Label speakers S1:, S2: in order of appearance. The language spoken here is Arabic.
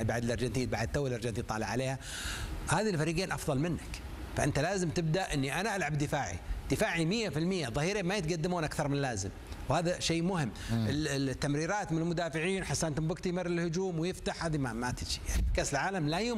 S1: بعد الارجنتين، بعد تو الارجنتين طالع عليها، هذه الفريقين افضل منك، فانت لازم تبدا اني انا العب دفاعي 100%، ظهيرين ما يتقدمون اكثر من اللازم، وهذا شيء مهم. التمريرات من المدافعين، حسان تنبكتي يمر الهجوم ويفتح، هذه ما تجي يعني كاس العالم لا يمكن